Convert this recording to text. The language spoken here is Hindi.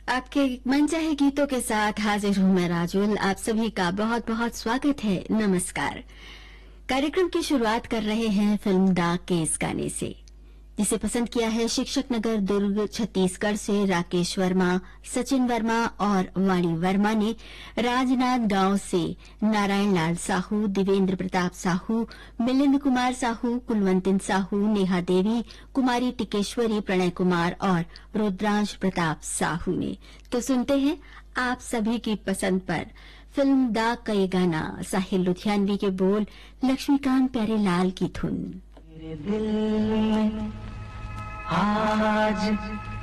आपके मनचाहे गीतों के साथ हाजिर हूं मैं राजुल। आप सभी का बहुत बहुत स्वागत है। नमस्कार। कार्यक्रम की शुरुआत कर रहे हैं फिल्म डाक के इस गाने से, जिसे पसंद किया है शिक्षक नगर दुर्ग छत्तीसगढ़ से राकेश वर्मा, सचिन वर्मा और वाणी वर्मा ने। राजनाथ गांव से नारायण लाल साहू, दिवेंद्र प्रताप साहू, मिलिंद कुमार साहू, कुलवंतिन साहू, नेहा देवी, कुमारी टिकेश्वरी, प्रणय कुमार और रुद्रांश प्रताप साहू ने। तो सुनते हैं आप सभी की पसंद पर फिल्म डाक का ये गाना। साहिल लुधियानवी के बोल, लक्ष्मीकांत प्यारेलाल की धुन। मेरे दिल में आज